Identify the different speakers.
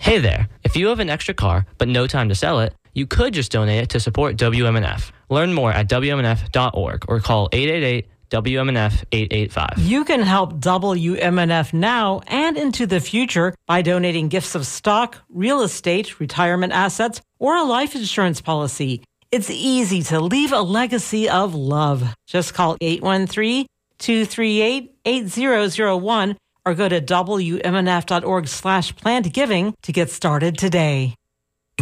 Speaker 1: Hey there, if you have an extra car but no time to sell it, you could just donate it to support WMNF. Learn more at WMNF.org or call 888-WMNF-885.
Speaker 2: You can help WMNF now and into the future by donating gifts of stock, real estate, retirement assets, or a life insurance policy. It's easy to leave a legacy of love. Just call 813-238-8001 or go to WMNF.org/plannedgiving to get started today.